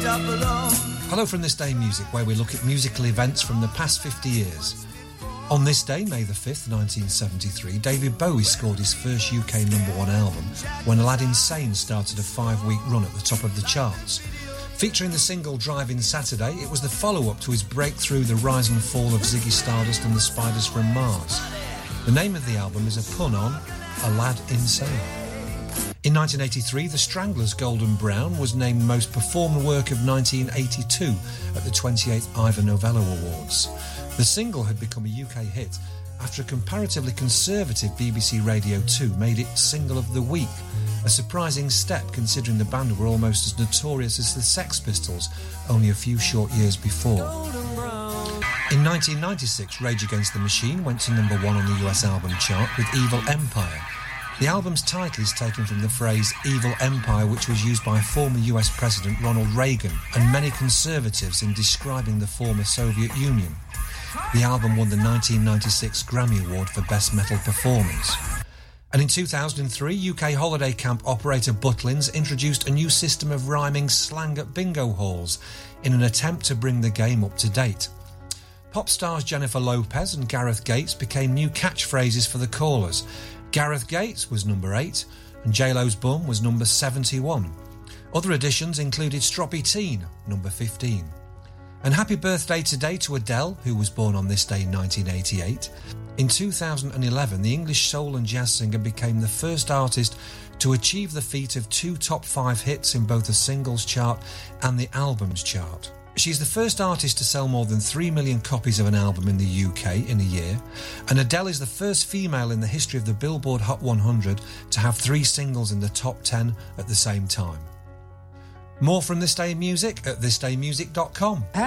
Hello from This Day Music, where we look at musical events from the past 50 years. On this day, May the 5th, 1973, David Bowie scored his first UK #1 album when Aladdin Sane started a 5-week run at the top of the charts. Featuring the single Drive-In Saturday, it was the follow-up to his breakthrough The Rise and Fall of Ziggy Stardust and the Spiders from Mars. The name of the album is a pun on Aladdin Sane. In 1983, The Stranglers' Golden Brown was named Most Performed Work of 1982 at the 28th Ivor Novello Awards. The single had become a UK hit after a comparatively conservative BBC Radio 2 made it Single of the Week, a surprising step considering the band were almost as notorious as the Sex Pistols only a few short years before. In 1996, Rage Against the Machine went to #1 on the US album chart with Evil Empire. The album's title is taken from the phrase Evil Empire, which was used by former US President Ronald Reagan and many conservatives in describing the former Soviet Union. The album won the 1996 Grammy Award for Best Metal Performance. And in 2003, UK holiday camp operator Butlins introduced a new system of rhyming slang at bingo halls in an attempt to bring the game up to date. Pop stars Jennifer Lopez and Gareth Gates became new catchphrases for the callers. Gareth Gates was number 8 and J-Lo's bum was number 71. Other additions included Stroppy Teen, number 15. And happy birthday today to Adele, who was born on this day in 1988. In 2011, the English soul and jazz singer became the first artist to achieve the feat of 2 top 5 hits in both the singles chart and the albums chart. She's the first artist to sell more than 3 million copies of an album in the UK in a year, and Adele is the first female in the history of the Billboard Hot 100 to have 3 singles in the top 10 at the same time. More from This Day in Music at thisdaymusic.com.